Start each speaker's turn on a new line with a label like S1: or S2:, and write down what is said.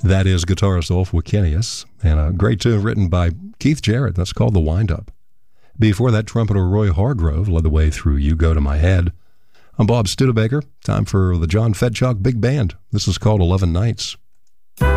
S1: That is guitarist Ulf Wikenius, and a great tune written by Keith Jarrett. That's called The Wind-Up. Before that, trumpeter Roy Hargrove led the way through You Go to My Head. I'm Bob Studebaker. Time for the John Fedchalk Big Band. This is called 11 Nights.